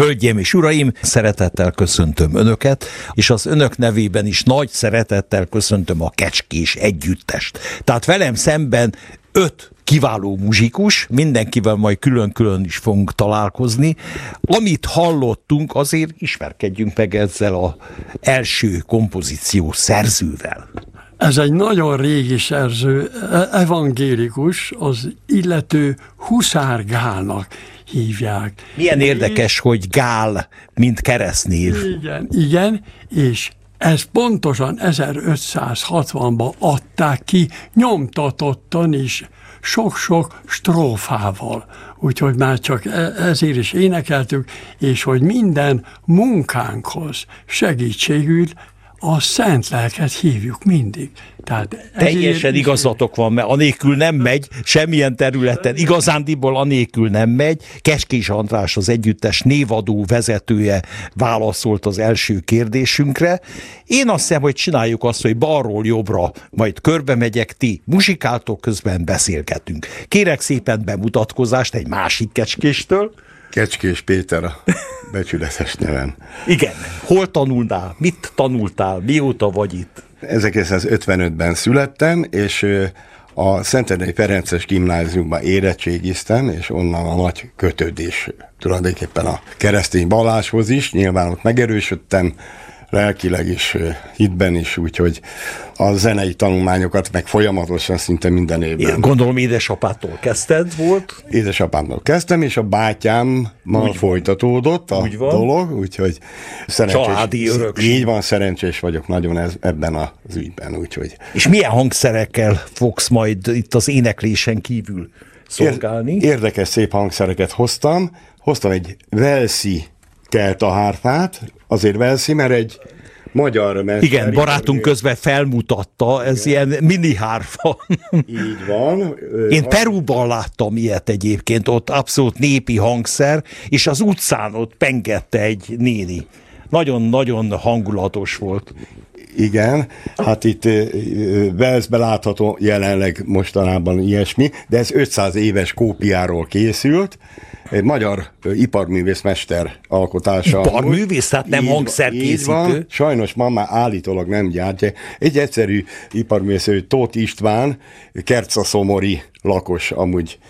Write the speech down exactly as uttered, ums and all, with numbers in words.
Hölgyeim és uraim, szeretettel köszöntöm önöket, és az önök nevében is nagy szeretettel köszöntöm a Kecskés Együttest. Tehát velem szemben öt kiváló muzsikus, mindenkivel majd külön-külön is fogunk találkozni. Amit hallottunk, azért ismerkedjünk meg ezzel az első kompozíció szerzővel. Ez egy nagyon régi szerző, evangélikus, az illető Huszár Gálnak hívják. Milyen érdekes, hogy Gál, mint keresztnév. Igen, igen, és ez pontosan ezerötszázhatvanban adták ki, nyomtatottan is, sok-sok strófával. Úgyhogy már csak ezért is énekeltük, és hogy minden munkánkhoz segítségül a szent lelket hívjuk mindig. Tehát teljesen igazatok van, mert anélkül nem megy, semmilyen területen, igazándiból anélkül nem megy. Kecskés András, az együttes névadó vezetője válaszolt az első kérdésünkre. Én azt hiszem, hogy csináljuk azt, hogy balról jobbra majd körbe megyek, ti muzsikáltok, közben beszélgetünk. Kérek szépen bemutatkozást egy másik kecskéstől. Kecskés Péter a becsületes nevem. Igen. Hol tanultál? Mit tanultál? Mióta vagy itt? ezerkilencszázötvenötben születtem, és a Szentendrei Ferences Gimnáziumban érettségiztem, és onnan a nagy kötődés tulajdonképpen a keresztény valláshoz is. Nyilván ott megerősödtem, lelkileg is, hitben is, úgyhogy a zenei tanulmányokat meg folyamatosan szinte minden évben. Én gondolom édesapától kezdted volt? Édesapámtól kezdtem, és a bátyámmal folytatódott a dolog, úgyhogy szerencsés. Családi örökség. Így van, szerencsés vagyok nagyon ez, ebben az ügyben, úgyhogy. És milyen hangszerekkel fogsz majd itt az éneklésen kívül szolgálni? Érdekes, szép hangszereket hoztam. Hoztam egy Velszi keltahárfát, azért Velszi, mert egy magyar mester. Igen, barátunk közben felmutatta, ez igen. Ilyen mini hárfa. Így van. Én Perúban láttam ilyet egyébként, ott abszolút népi hangszer, és az utcán ott pengette egy néni. Nagyon-nagyon hangulatos volt. Igen, hát itt Velszben látható jelenleg mostanában ilyesmi, de ez ötszáz éves kópiáról készült, egy magyar iparművészmester alkotása. Iparművész, tehát nem hangszerkészítő? Sajnos ma már állítólag nem gyártja. Egy egyszerű iparművész, Tóth István, kercaszomori lakos, amúgy